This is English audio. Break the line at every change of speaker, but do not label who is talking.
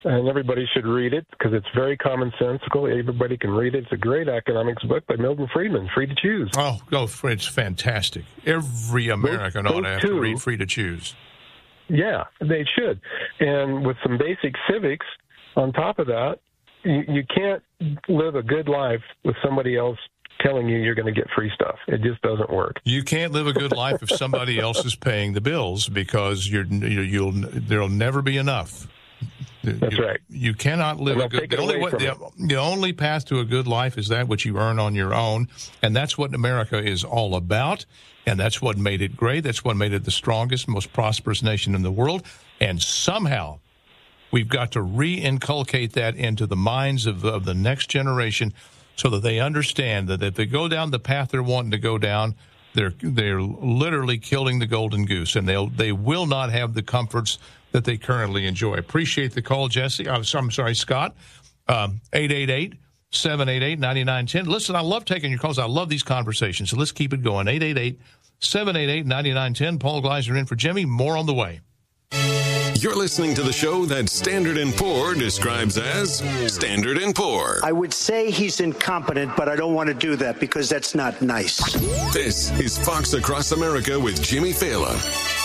and everybody should read it because it's very commonsensical. Everybody can read it. It's a great economics book by Milton Friedman, Free to Choose.
Oh, it's fantastic. Every American ought to have to read Free to Choose.
Yeah, they should. And with some basic civics on top of that, you can't live a good life with somebody else telling you you're going to get free stuff. It just doesn't work.
You can't live a good life if somebody else is paying the bills because there'll never be enough.
That's right.
You cannot live a good. The only path to a good life is that which you earn on your own, and that's what America is all about. And that's what made it great. That's what made it the strongest, most prosperous nation in the world. And somehow, we've got to re-inculcate that into the minds of the next generation, so that they understand that if they go down the path they're wanting to go down, they're literally killing the golden goose, and they will not have the comforts that they currently enjoy. Appreciate the call, Jesse. I'm sorry, Scott. 888-788-9910. Listen, I love taking your calls. I love these conversations, so let's keep it going. 888-788-9910. Paul Gleiser in for Jimmy. More on the way.
You're listening to the show that Standard & Poor describes as Standard & Poor.
I would say he's incompetent, but I don't want to do that because that's not nice.
This is Fox Across America with Jimmy Fallon.